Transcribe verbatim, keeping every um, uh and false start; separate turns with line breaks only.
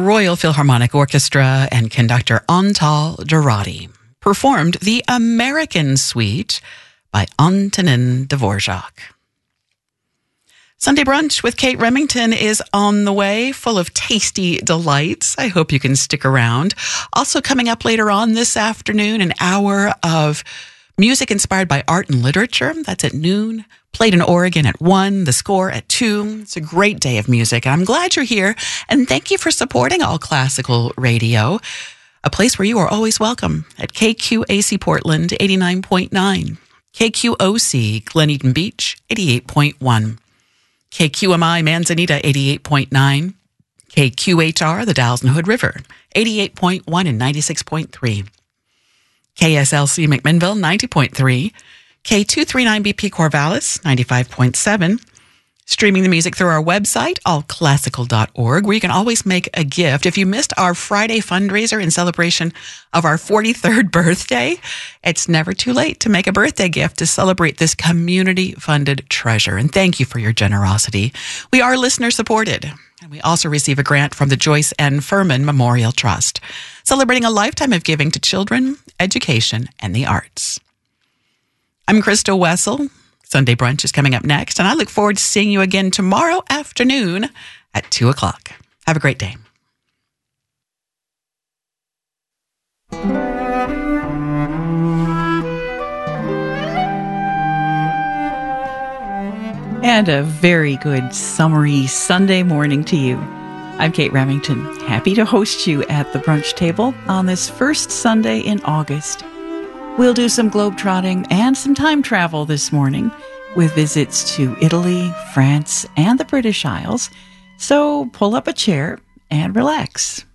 Royal Philharmonic Orchestra and conductor Antal Dorati performed the American Suite by Antonin Dvorak. Sunday Brunch with Kate Remington is on the way, full of tasty delights. I hope you can stick around. Also coming up later on this afternoon, an hour of music inspired by art and literature. That's at noon. Played in Oregon at one, The Score at two. It's a great day of music. I'm glad you're here, and thank you for supporting All Classical Radio, a place where you are always welcome at K Q A C Portland, eighty-nine point nine, K Q O C Glen Eden Beach, eighty-eight point one, K Q M I Manzanita, eighty-eight point nine, K Q H R, the Dalles and Hood River, eighty-eight point one and ninety-six point three, K S L C McMinnville, ninety point three, K two thirty-nine B P Corvallis, ninety-five point seven. Streaming the music through our website, all classical dot org, where you can always make a gift. If you missed our Friday fundraiser in celebration of our forty-third birthday, it's never too late to make a birthday gift to celebrate this community-funded treasure. And thank you for your generosity. We are listener-supported, and we also receive a grant from the Joyce N. Furman Memorial Trust, celebrating a lifetime of giving to children, education, and the arts. I'm Krista Wessel. Sunday Brunch is coming up next, and I look forward to seeing you again tomorrow afternoon at two o'clock. Have a great day.
And a very good summery Sunday morning to you. I'm Kate Remington, happy to host you at the brunch table on this first Sunday in August. We'll do some globetrotting and some time travel this morning with visits to Italy, France, and the British Isles. So pull up a chair and relax.